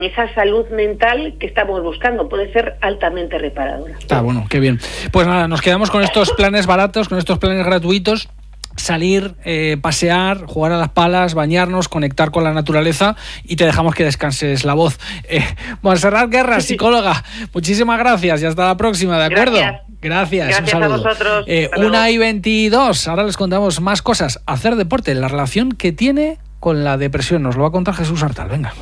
esa salud mental que estamos buscando. Puede ser altamente reparadora. Bueno, qué bien. Pues nada, nos quedamos con estos planes baratos, con estos planes gratuitos. Salir, pasear, jugar a las palas, bañarnos, conectar con la naturaleza, y te dejamos que descanses la voz. Montserrat Guerra, psicóloga, muchísimas gracias y hasta la próxima, ¿de acuerdo? Gracias, un saludo. A vosotros. 1:22, ahora les contamos más cosas. Hacer deporte, la relación que tiene con la depresión, nos lo va a contar Jesús Artal, venga.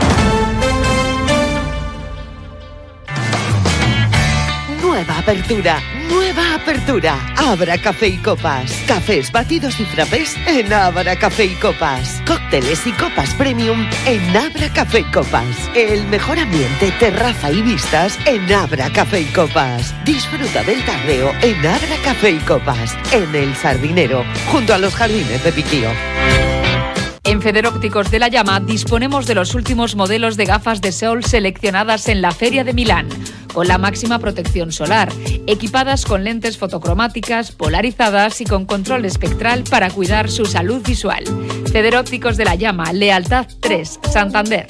Nueva apertura. Abra Café y Copas. Cafés, batidos y frappés en Abra Café y Copas. Cócteles y copas premium en Abra Café y Copas. El mejor ambiente, terraza y vistas en Abra Café y Copas. Disfruta del tardeo en Abra Café y Copas, en El Sardinero, junto a los jardines de Piquío. En Federópticos de la Llama disponemos de los últimos modelos de gafas de sol seleccionadas en la Feria de Milán, con la máxima protección solar, equipadas con lentes fotocromáticas, polarizadas y con control espectral para cuidar su salud visual. Federópticos de la Llama, Lealtad 3, Santander.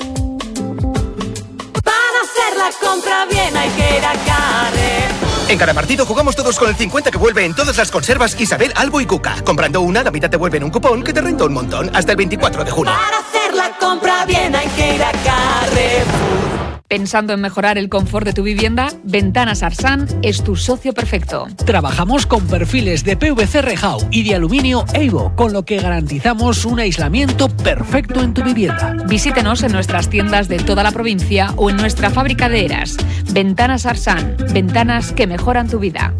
Para hacer la compra bien hay que ir a Carrefour. En cada partido jugamos todos con el 50 que vuelve en todas las conservas Isabel, Albo y Cuca. Comprando una, la mitad te vuelve en un cupón que te renta un montón. Hasta el 24 de junio. Para hacer la compra bien hay que ir a Carrefour. ¿Pensando en mejorar el confort de tu vivienda? Ventanas Arsan es tu socio perfecto. Trabajamos con perfiles de PVC Rejau y de aluminio Eivo, con lo que garantizamos un aislamiento perfecto en tu vivienda. Visítenos en nuestras tiendas de toda la provincia o en nuestra fábrica de Eras. Ventanas Arsan, ventanas que mejoran tu vida.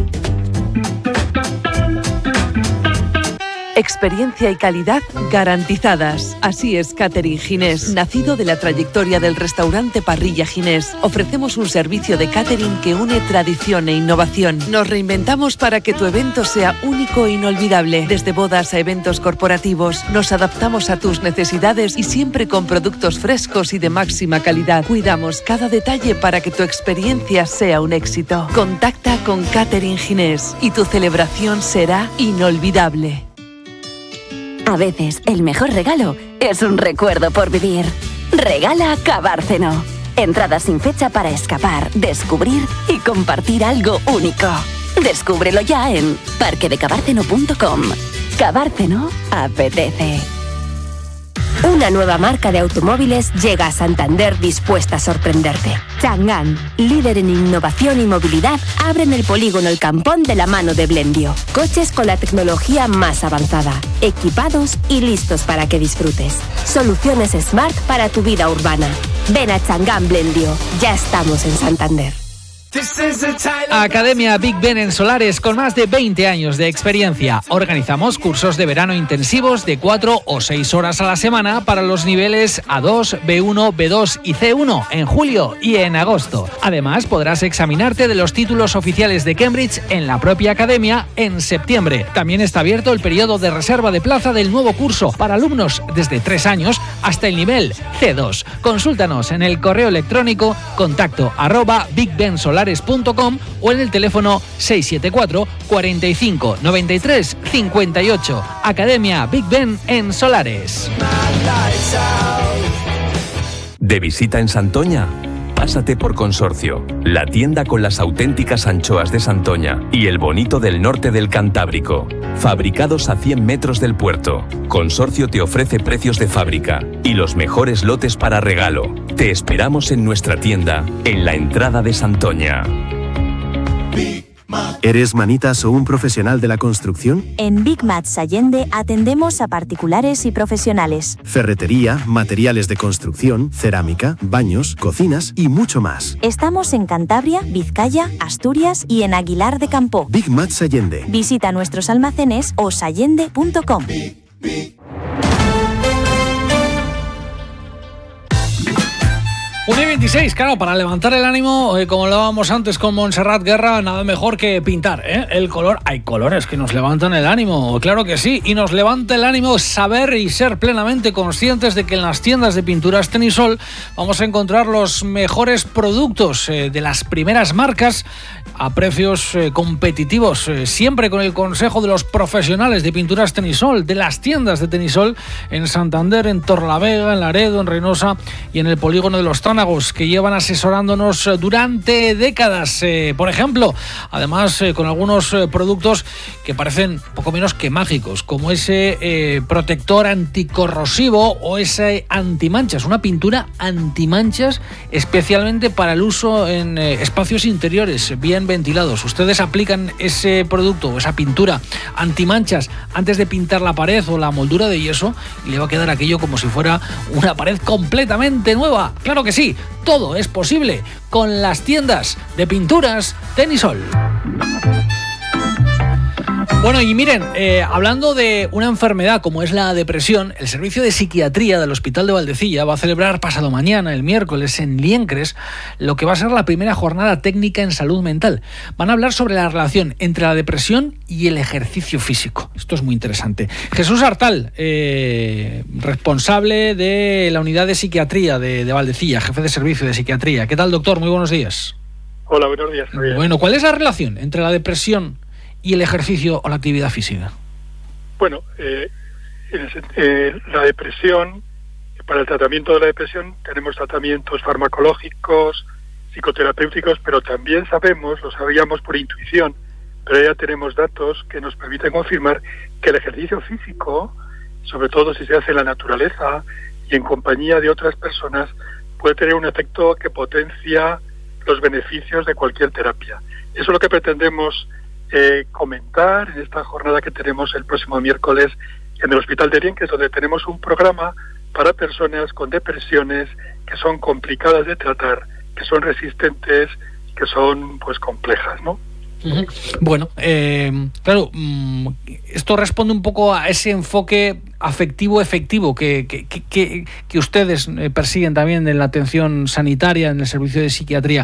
Experiencia y calidad garantizadas. Así es Catering Ginés. Nacido de la trayectoria del restaurante Parrilla Ginés, ofrecemos un servicio de catering que une tradición e innovación. Nos reinventamos para que tu evento sea único e inolvidable. Desde bodas a eventos corporativos, nos adaptamos a tus necesidades y siempre con productos frescos y de máxima calidad. Cuidamos cada detalle para que tu experiencia sea un éxito. Contacta con Catering Ginés y tu celebración será inolvidable. A veces, el mejor regalo es un recuerdo por vivir. Regala Cabárceno. Entradas sin fecha para escapar, descubrir y compartir algo único. Descúbrelo ya en parquedecabárceno.com. Cabárceno apetece. Una nueva marca de automóviles llega a Santander dispuesta a sorprenderte. Chang'an, líder en innovación y movilidad, abren el polígono El Campón de la mano de Blendio. Coches con la tecnología más avanzada, equipados y listos para que disfrutes. Soluciones Smart para tu vida urbana. Ven a Chang'an Blendio. Ya estamos en Santander. Academia Big Ben en Solares, con más de 20 años de experiencia. Organizamos cursos de verano intensivos de 4 o 6 horas a la semana para los niveles A2, B1, B2 y C1 en julio y en agosto. Además, podrás examinarte de los títulos oficiales de Cambridge en la propia academia en septiembre. También está abierto el periodo de reserva de plaza del nuevo curso para alumnos desde 3 años hasta el nivel C2. Consúltanos en el correo electrónico contacto@bigbensolares.com o en el teléfono 674 45 93 58. Academia Big Ben en Solares. ¿De visita en Santoña? Pásate por Consorcio, la tienda con las auténticas anchoas de Santoña y el bonito del norte del Cantábrico. Fabricados a 100 metros del puerto, Consorcio te ofrece precios de fábrica y los mejores lotes para regalo. Te esperamos en nuestra tienda, en la entrada de Santoña. ¿Eres manitas o un profesional de la construcción? En Big Mats Allende atendemos a particulares y profesionales. Ferretería, materiales de construcción, cerámica, baños, cocinas y mucho más. Estamos en Cantabria, Vizcaya, Asturias y en Aguilar de Campoo. Big Mats Allende. Visita nuestros almacenes o sallende.com. 1:26, claro, para levantar el ánimo, como hablábamos antes con Montserrat Guerra, nada mejor que pintar, el color. Hay colores que nos levantan el ánimo, claro que sí, y nos levanta el ánimo saber y ser plenamente conscientes de que en las tiendas de pinturas Tenisol vamos a encontrar los mejores productos de las primeras marcas a precios competitivos, siempre con el consejo de los profesionales de Pinturas Tenisol, de las tiendas de Tenisol en Santander, en Torrelavega, en Laredo, en Reynosa y en el polígono de Los Tánagos, que llevan asesorándonos durante décadas, por ejemplo, además con algunos productos que parecen poco menos que mágicos, como ese protector anticorrosivo o ese antimanchas, una pintura antimanchas especialmente para el uso en espacios interiores bien ventilados. Ustedes aplican ese producto o esa pintura antimanchas antes de pintar la pared o la moldura de yeso y le va a quedar aquello como si fuera una pared completamente nueva. ¡Claro que sí! Todo es posible con las tiendas de Pinturas Tenisol. Bueno, y miren, hablando de una enfermedad como es la depresión, el Servicio de Psiquiatría del Hospital de Valdecilla va a celebrar pasado mañana, el miércoles, en Liencres, lo que va a ser la primera jornada técnica en salud mental. Van a hablar sobre la relación entre la depresión y el ejercicio físico. Esto es muy interesante. Jesús Artal, responsable de la unidad de psiquiatría de Valdecilla, jefe de servicio de psiquiatría. ¿Qué tal, doctor? Muy buenos días. Hola, buenos días. Bueno, ¿cuál es la relación entre la depresión y el ejercicio o la actividad física? Bueno, la depresión, para el tratamiento de la depresión tenemos tratamientos farmacológicos, psicoterapéuticos, pero también lo sabíamos por intuición, pero ya tenemos datos que nos permiten confirmar que el ejercicio físico, sobre todo si se hace en la naturaleza y en compañía de otras personas, puede tener un efecto que potencia los beneficios de cualquier terapia. Eso es lo que pretendemos comentar en esta jornada que tenemos el próximo miércoles en el Hospital de Liencres, donde tenemos un programa para personas con depresiones que son complicadas de tratar, que son resistentes, que son pues complejas, ¿no? Bueno, claro, esto responde un poco a ese enfoque afectivo-efectivo que ustedes persiguen también en la atención sanitaria, en el servicio de psiquiatría.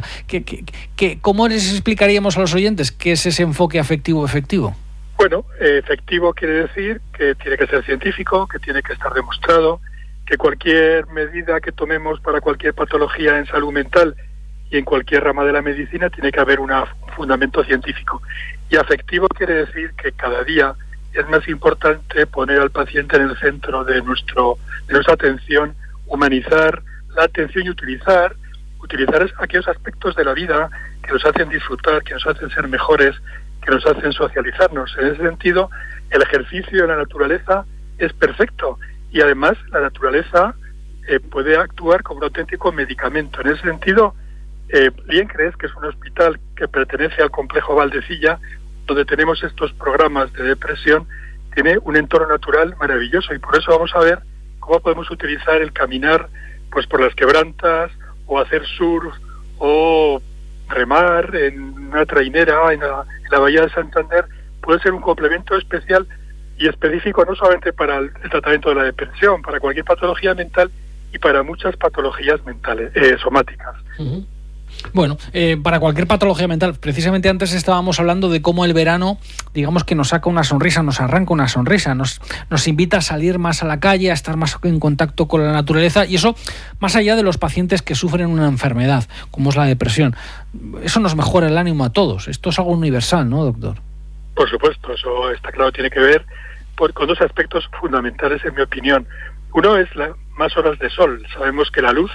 ¿Cómo les explicaríamos a los oyentes qué es ese enfoque afectivo-efectivo? Bueno, efectivo quiere decir que tiene que ser científico, que tiene que estar demostrado, que cualquier medida que tomemos para cualquier patología en salud mental y en cualquier rama de la medicina tiene que haber un fundamento científico. Y afectivo quiere decir que cada día es más importante poner al paciente en el centro de nuestra atención, humanizar la atención y utilizar aquellos aspectos de la vida que nos hacen disfrutar, que nos hacen ser mejores, que nos hacen socializarnos. En ese sentido, el ejercicio en la naturaleza es perfecto y además la naturaleza puede actuar como un auténtico medicamento. En ese sentido, Liencres, que es un hospital que pertenece al complejo Valdecilla, donde tenemos estos programas de depresión, tiene un entorno natural maravilloso y por eso vamos a ver cómo podemos utilizar el caminar pues por las quebrantas o hacer surf o remar en una trainera en la bahía de Santander. Puede ser un complemento especial y específico no solamente para el tratamiento de la depresión, para cualquier patología mental y para muchas patologías mentales, somáticas. Uh-huh. Bueno, para cualquier patología mental, precisamente antes estábamos hablando de cómo el verano, digamos que nos saca una sonrisa, nos arranca una sonrisa, nos invita a salir más a la calle, a estar más en contacto con la naturaleza, y eso más allá de los pacientes que sufren una enfermedad, como es la depresión. Eso nos mejora el ánimo a todos. Esto es algo universal, ¿no, doctor? Por supuesto, eso está claro, tiene que ver con dos aspectos fundamentales, en mi opinión. Uno es más horas de sol. Sabemos que la luz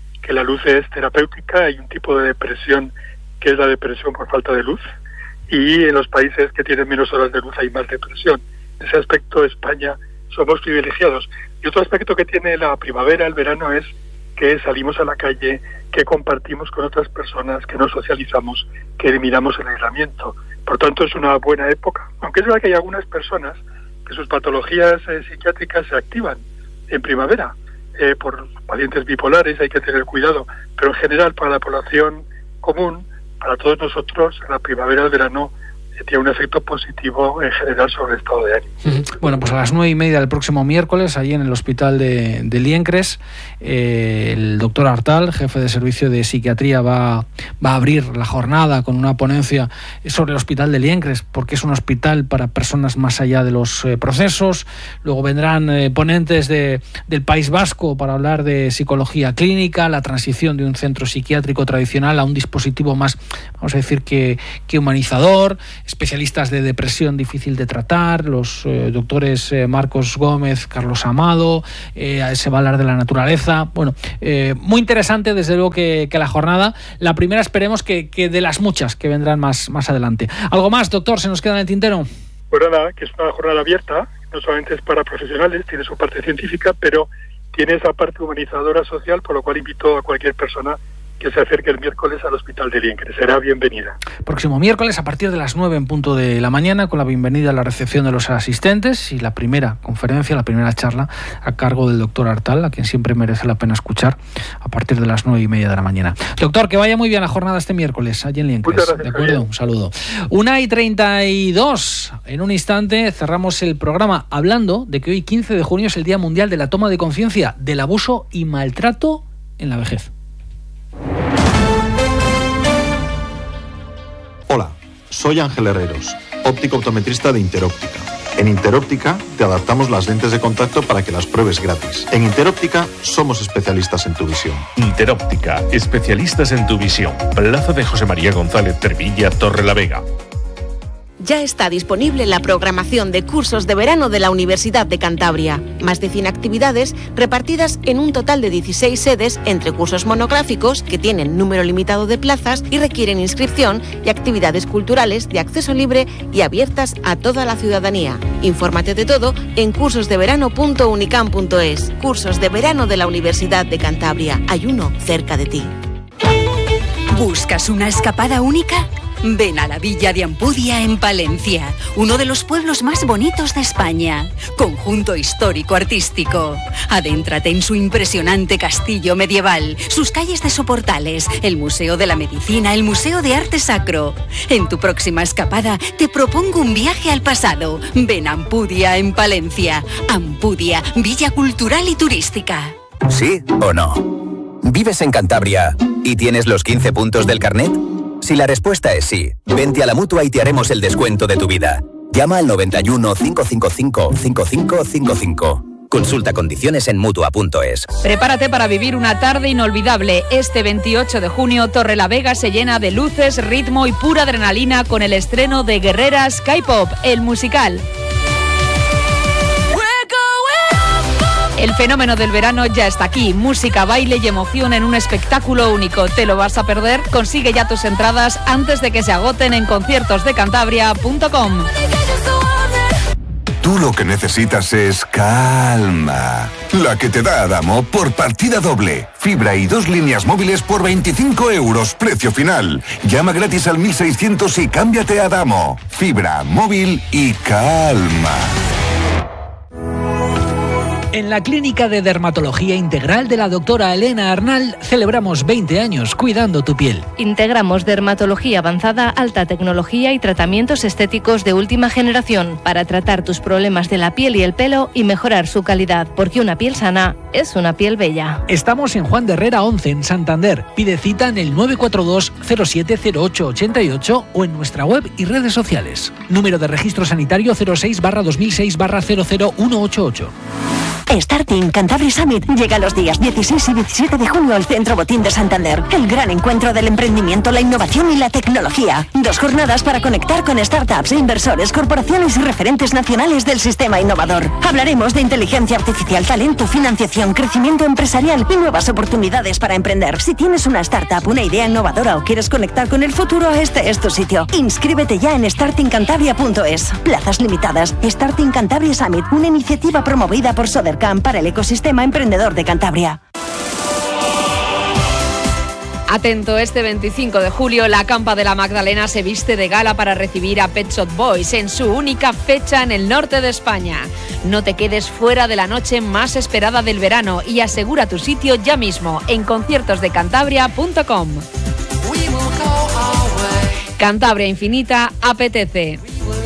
es terapéutica. Hay un tipo de depresión que es la depresión por falta de luz, y en los países que tienen menos horas de luz hay más depresión. En ese aspecto, España somos privilegiados. Y otro aspecto que tiene la primavera, el verano, es que salimos a la calle, que compartimos con otras personas, que nos socializamos, que eliminamos el aislamiento. Por tanto, es una buena época. Aunque es verdad que hay algunas personas que sus patologías psiquiátricas se activan en primavera. Por pacientes bipolares hay que tener cuidado, pero en general para la población común, para todos nosotros, la primavera y el verano que tiene un efecto positivo en general sobre el estado de ánimo. Bueno, pues a las 9:30 del próximo miércoles, allí en el hospital de Liencres, el doctor Artal, jefe de servicio de psiquiatría, va a abrir la jornada con una ponencia sobre el hospital de Liencres, porque es un hospital para personas más allá de los procesos. Luego vendrán ponentes del País Vasco para hablar de psicología clínica, la transición de un centro psiquiátrico tradicional a un dispositivo más, vamos a decir, que humanizador, especialistas de depresión difícil de tratar, los doctores Marcos Gómez, Carlos Amado, se va a hablar de la naturaleza. Bueno, muy interesante desde luego que la jornada, la primera esperemos que de las muchas que vendrán más adelante. ¿Algo más, doctor? ¿Se nos queda en el tintero? Pues nada, que es una jornada abierta, no solamente es para profesionales, tiene su parte científica, pero tiene esa parte humanizadora social, por lo cual invito a cualquier persona que se acerque el miércoles al Hospital de Liencres. Será bienvenida. Próximo miércoles a partir de las 9 en punto de la mañana, con la bienvenida a la recepción de los asistentes y la primera conferencia, la primera charla a cargo del doctor Artal, a quien siempre merece la pena escuchar, a partir de las 9:30 de la mañana. Doctor, que vaya muy bien la jornada este miércoles allí en Liencres. Muchas gracias, ¿de acuerdo? Javier. Un saludo. 1:32. En un instante cerramos el programa hablando de que hoy 15 de junio es el Día Mundial de la Toma de Conciencia del Abuso y Maltrato en la Vejez. Hola, soy Ángel Herreros, óptico optometrista de Interóptica. En Interóptica te adaptamos las lentes de contacto para que las pruebes gratis. En Interóptica somos especialistas en tu visión. Interóptica, especialistas en tu visión. Plaza de José María González Cervilla, Torrelavega. Ya está disponible la programación de cursos de verano de la Universidad de Cantabria. Más de 100 actividades repartidas en un total de 16 sedes entre cursos monográficos que tienen número limitado de plazas y requieren inscripción y actividades culturales de acceso libre y abiertas a toda la ciudadanía. Infórmate de todo en cursosdeverano.unicam.es. Cursos de verano de la Universidad de Cantabria. Hay uno cerca de ti. ¿Buscas una escapada única? Ven a la Villa de Ampudia en Palencia, uno de los pueblos más bonitos de España. Conjunto histórico-artístico. Adéntrate en su impresionante castillo medieval, sus calles de soportales, el Museo de la Medicina, el Museo de Arte Sacro. En tu próxima escapada te propongo un viaje al pasado. Ven a Ampudia en Palencia. Ampudia, Villa Cultural y Turística. ¿Sí o no? ¿Vives en Cantabria y tienes los 15 puntos del carnet? Si la respuesta es sí, vente a la Mutua y te haremos el descuento de tu vida. Llama al 91 555 5555. Consulta condiciones en Mutua.es. Prepárate para vivir una tarde inolvidable. Este 28 de junio, Torrelavega se llena de luces, ritmo y pura adrenalina con el estreno de Guerreras K-Pop, el musical. El fenómeno del verano ya está aquí. Música, baile y emoción en un espectáculo único. ¿Te lo vas a perder? Consigue ya tus entradas antes de que se agoten en conciertosdecantabria.com. Tú lo que necesitas es calma. La que te da Adamo por partida doble. Fibra y 2 líneas móviles por 25 €. Precio final. Llama gratis al 1600 y cámbiate a Adamo. Fibra, móvil y calma. En la Clínica de Dermatología Integral de la doctora Elena Arnal celebramos 20 años cuidando tu piel. Integramos dermatología avanzada, alta tecnología y tratamientos estéticos de última generación para tratar tus problemas de la piel y el pelo y mejorar su calidad, porque una piel sana es una piel bella. Estamos en Juan de Herrera 11, en Santander. Pide cita en el 942 070888 o en nuestra web y redes sociales. Número de registro sanitario 06/2006/00188. Starting Cantabria Summit llega los días 16 y 17 de junio al Centro Botín de Santander. El gran encuentro del emprendimiento, la innovación y la tecnología. 2 jornadas para conectar con startups, inversores, corporaciones y referentes nacionales del sistema innovador. Hablaremos de inteligencia artificial, talento, financiación, crecimiento empresarial y nuevas oportunidades para emprender. Si tienes una startup, una idea innovadora o quieres conectar con el futuro, este es tu sitio. Inscríbete ya en startingcantabria.es. Plazas limitadas. Starting Cantabria Summit, una iniciativa promovida por Sodercam para el ecosistema emprendedor de Cantabria. Atento, este 25 de julio la Campa de la Magdalena se viste de gala para recibir a Pet Shop Boys en su única fecha en el norte de España. No te quedes fuera de la noche más esperada del verano y asegura tu sitio ya mismo en conciertosdecantabria.com. Cantabria Infinita apetece.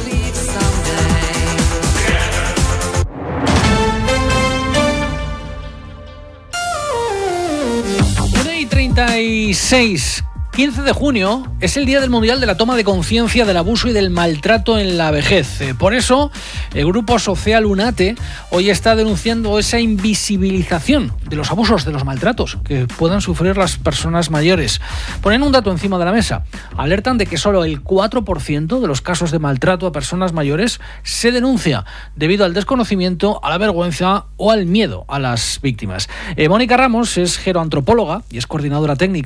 Y 36. 15 de junio es el Día del Mundial de la Toma de Conciencia del Abuso y del Maltrato en la Vejez. Por eso, el Grupo Social UNATE hoy está denunciando esa invisibilización de los abusos, de los maltratos que puedan sufrir las personas mayores. Ponen un dato encima de la mesa. Alertan de que solo el 4% de los casos de maltrato a personas mayores se denuncia debido al desconocimiento, a la vergüenza o al miedo a las víctimas. Mónica Ramos es geroantropóloga y es coordinadora técnica